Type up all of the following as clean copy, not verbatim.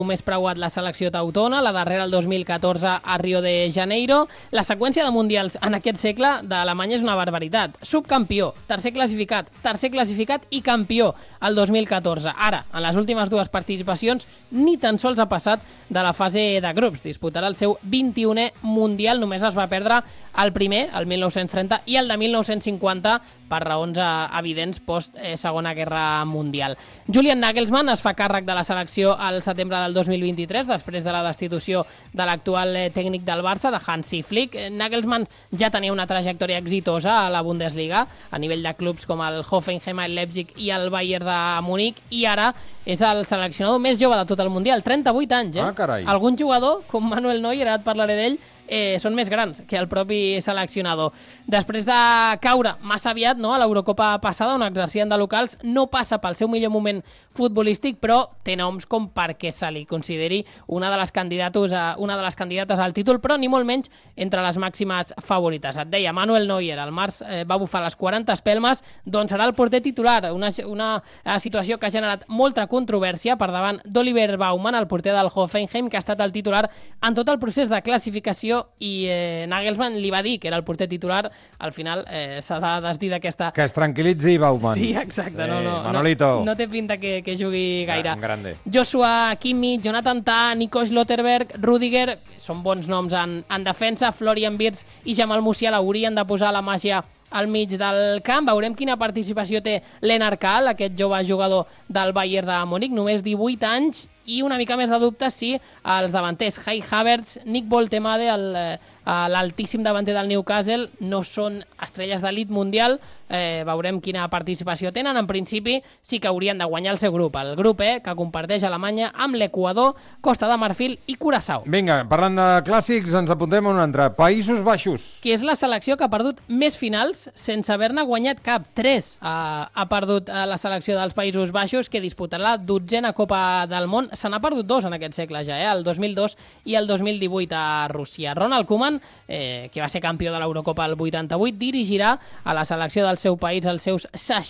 més preuat la selecció teutona, la darrera el 2014 a Rio de Janeiro. La seqüència de mundials en aquest segle d'Alemanya és una barbaritat. Subcampió, tercer classificat i campió el 2014. Ara, en les últimes dues participacions, ni tan sols ha passat de la fase de grups. Disputarà el seu 21è mundial, només es va perdre el primer, el 1930, i el de 1950 per raons evidents post-Segona Guerra Mundial. Julian Nagelsmann es fa càrrec de la selecció al setembre del 2023, després de la destitució de l'actual tècnic del Barça, de Hansi Flick. Nagelsmann ja tenia una trajectòria exitosa a la Bundesliga, a nivell de clubs com el Hoffenheim, el Leipzig i el Bayern de Múnich, i ara és el seleccionador més jove de tot el Mundial, 38 anys, Ah, carai. Algun jugador, com Manuel Neuer, ara et parlaré d'ell, són més grans que el propi seleccionador. Després de caure massa aviat a l'Eurocopa passada, on exercien de locals, no passa pel seu millor moment futbolístic, però té noms com perquè se li consideri una de les candidates al títol, però ni molt menys entre les màximes favorites. Et deia, Manuel Neuer, al març va bufar les 40 espelmes, doncs serà el porter titular, una situació que ha generat molta controvèrsia per davant d'Oliver Baumann, el porter del Hoffenheim, que ha estat el titular en tot el procés de classificació, i Nagelsmann li va dir que era el porter titular. Al final s'ha de desdir d'aquesta... Que es tranquil·litzi Baumann. Sí, exacte. Manolito. No té pinta que jugui gaire. Grande. Joshua Kimmich, Jonathan Tah, Nico Schlotterberg, Rüdiger, són bons noms en defensa. Florian Wirtz i Jamal Musiala haurien de posar la màgia al mig del camp. Veurem quina participació té Lennart Kahl, aquest jove jugador del Bayern de Múnich, només 18 anys, i una mica més de dubtes si els davanters Kai Havertz, Nick Woltemade, l'altíssim davanter del Newcastle, no són estrelles d'elit mundial. Veurem quina participació tenen. En principi sí que haurien de guanyar el seu grup, el grup E, que comparteix Alemanya amb l'Equador, Costa de Marfil i Curaçao. Vinga, parlant de clàssics, ens apuntem a un altre. Països Baixos. Que és la selecció que ha perdut més finals sense haver-ne guanyat cap. 3 ha perdut la selecció dels Països Baixos, que disputarà la 12a Copa del Món. Se n'ha perdut 2 en aquest segle ja, el 2002 i el 2018 a Rússia. Ronald Koeman, que va ser campió de l'Eurocopa el 88, dirigirà a la selecció del seu país als seus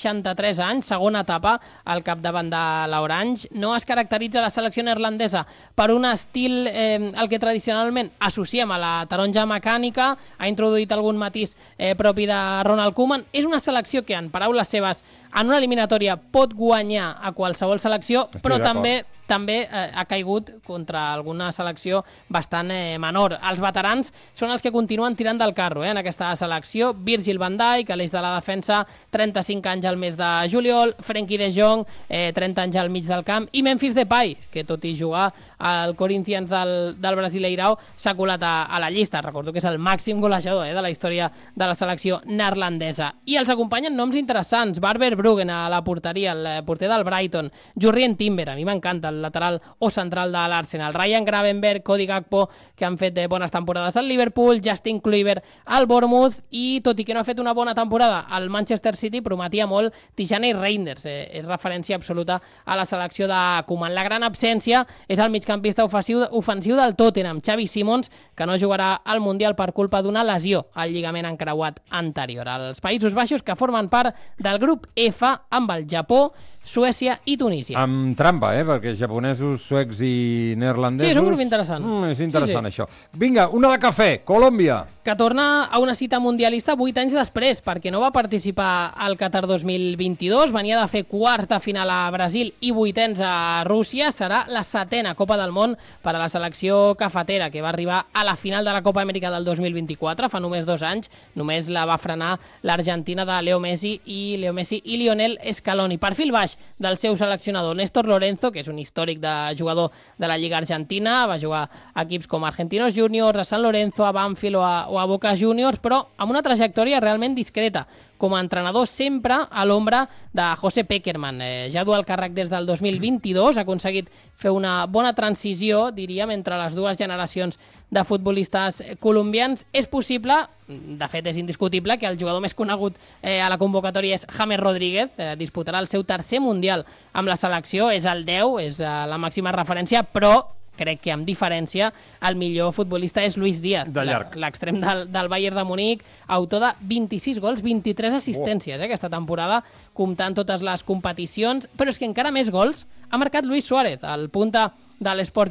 63 anys, segona etapa al capdavant de l'Orange. No es caracteritza la selecció neerlandesa per un estil el que tradicionalment associem a la taronja mecànica. Ha introduït algun matís propi de Ronald Koeman. És una selecció que, en paraules seves, en una eliminatòria pot guanyar a qualsevol selecció, però també ha caigut contra alguna selecció bastant menor. Els veterans són els que continuen tirant del carro en aquesta selecció. Virgil van Dijk, a l'eix de la defensa, 35 anys al mes de juliol, Frenkie de Jong, 30 anys al mig del camp, i Memphis Depay, que tot i jugar al Corinthians del Brasileirao s'ha colat a la llista. Recordo que és el màxim golejador de la història de la selecció neerlandesa. I els acompanyen noms interessants. Barber Bruggen a la porteria, el porter del Brighton. Jurrien Timber, a mi m'encanta, el lateral o central de l'Arsenal. Ryan Gravenberch, Cody Gakpo, que han fet bones temporades al Liverpool. Justin Kluivert al Bournemouth, i tot i que no ha fet una bona temporada al Manchester City, prometia molt Tijani Reinders. És referència absoluta a la selecció de Koeman. La gran absència és el migcampista ofensiu del Tottenham, Xavi Simons, que no jugarà al Mundial per culpa d'una lesió al lligament encreuat anterior. Els Països Baixos, que formen part del grup F amb el Japó, Suècia i Tunísia. Amb trampa, perquè japonesos, suecs i neerlandesos... Sí, és un grup interessant. És interessant, això. Vinga, una de cafè, Colòmbia. Que torna a una cita mundialista 8 anys després, perquè no va participar al Qatar 2022, venia de fer quarts de final a Brasil i vuitens a Rússia. Serà la 7a Copa del Món per a la selecció cafetera, que va arribar a la final de la Copa Amèrica del 2024, fa només 2 anys. Només la va frenar l'Argentina de Leo Messi i Lionel Scaloni. Perfil baix del seu seleccionador Néstor Lorenzo, que és un històric de jugador de la Lliga Argentina, va jugar a equips com Argentinos Juniors, a San Lorenzo, a Banfield o a Boca Juniors, però amb una trajectòria realment discreta. Com a entrenador sempre a l'ombra de José Pekerman. Ja du el càrrec des del 2022, ha aconseguit fer una bona transició, diríem, entre les dues generacions de futbolistes colombians. És possible, de fet és indiscutible, que el jugador més conegut a la convocatòria és James Rodríguez, disputarà el seu tercer Mundial amb la selecció, és el 10, és la màxima referència, però crec que amb diferència el millor futbolista és Luis Díaz, De llarg. l'extrem del Bayern de Munic, autor de 26 gols, 23 assistències aquesta temporada, comptant totes les competicions, però és que encara més gols ha marcat Luis Suárez, el punta de l'Sport